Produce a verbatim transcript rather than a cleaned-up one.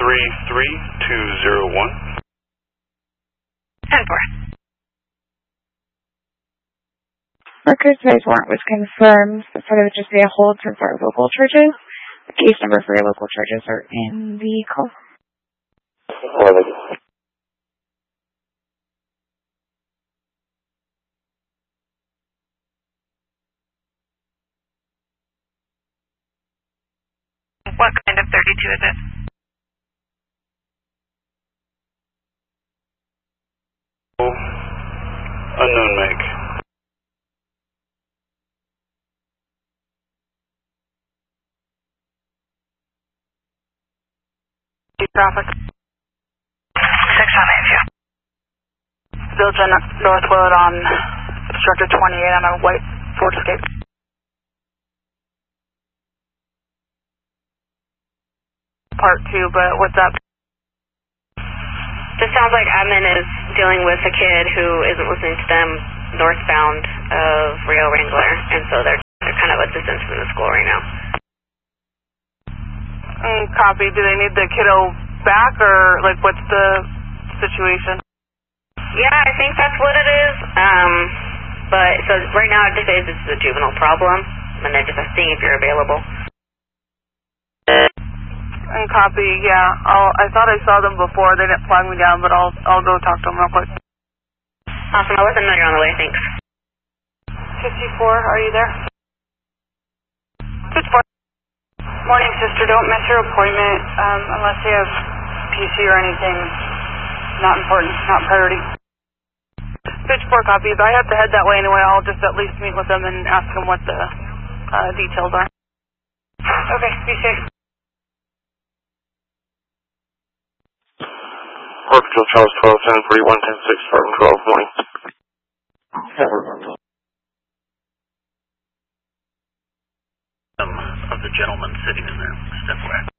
three three two zero one. ten four. Record size warrant was confirmed, but said it would just be a hold since our local charges. The case number for your local charges are in the call. What kind of thirty-two is it? Unknown make. Traffic. six on eight, yeah. Village on Northwood on Structure twenty-eight on a white Ford Escape. Part two, but what's up? This sounds like admin is dealing with a kid who isn't listening to them northbound of Rio Wrangler, and so they're, they're kind of a distance from the school right now. Mm, copy. Do they need the kiddo back, or like what's the situation? Yeah, I think that's what it is. Um, but so right now it just says it's a juvenile problem, and they're just seeing if you're available. And copy. Yeah. I'll, I thought I saw them before. They didn't flag me down, but I'll I'll go talk to them real quick. Awesome. I'll let them know you're on the way. Thanks. fifty-four. Are you there? fifty-four. Morning, sister. Don't miss your appointment um, unless you have P C or anything not important, not priority. fifty-four copies. I have to head that way anyway. I'll just at least meet with them and ask them what the uh, details are. Okay, be safe. Park Patrol Charles twelve, seven forty-one, ten six, Department twelve, morning. Um, of the gentleman sitting in there, step away.